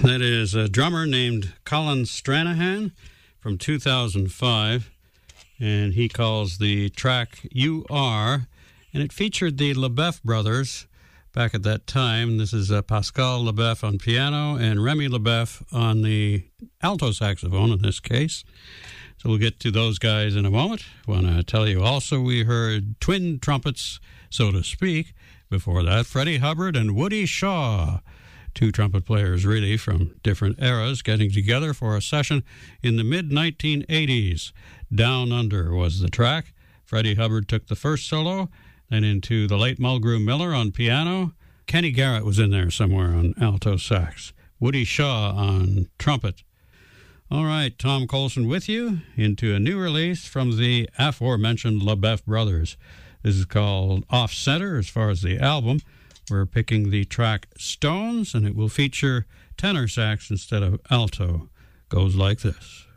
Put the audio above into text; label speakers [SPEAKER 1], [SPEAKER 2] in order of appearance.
[SPEAKER 1] That is a drummer named Colin Stranahan from 2005, and he calls the track You Are, and it featured the LeBeuf brothers back at that time. This is Pascal LeBeuf on piano and Remy LeBeuf on the alto saxophone in this case. So we'll get to those guys in a moment. I want to tell you also we heard twin trumpets, so to speak. Before that, Freddie Hubbard and Woody Shaw, two trumpet players really from different eras, getting together for a session in the mid-1980s. Down Under was the track. Freddie Hubbard took the first solo, then into the late Mulgrew Miller on piano. Kenny Garrett was in there somewhere on alto sax. Woody Shaw on trumpet. All right, Tom Colson with you into a new release from the aforementioned LeBeuf brothers. This is called Off Center as far as the album. We're picking the track Stones, and it will feature tenor sax instead of alto. Goes like this.